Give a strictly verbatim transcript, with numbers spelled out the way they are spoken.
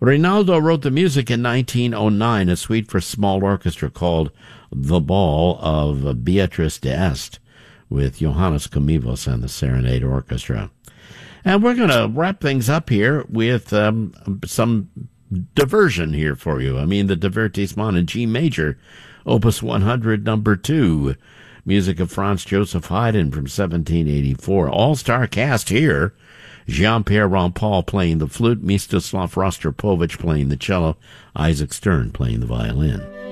Rinaldo wrote the music in nineteen oh nine, a suite for small orchestra called The Ball of Beatrice d'Este, with Johannes Comivos and the Serenade Orchestra. And we're going to wrap things up here with um, some diversion here for you. I mean, the Divertissement in G major, Opus one hundred, number two. Music of Franz Joseph Haydn from seventeen eighty-four. All-star cast here. Jean-Pierre Rampal playing the flute, Mstislav Rostropovich playing the cello, Isaac Stern playing the violin.